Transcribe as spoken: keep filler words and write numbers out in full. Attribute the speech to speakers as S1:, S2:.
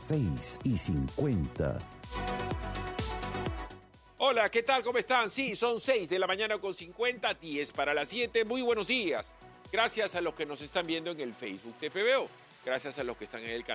S1: seis y cincuenta.
S2: Hola, ¿qué tal? ¿Cómo están? Sí, son seis de la mañana con cincuenta, diez para las siete. Muy buenos días. Gracias a los que nos están viendo en el Facebook de F B O. Gracias a los que están en el canal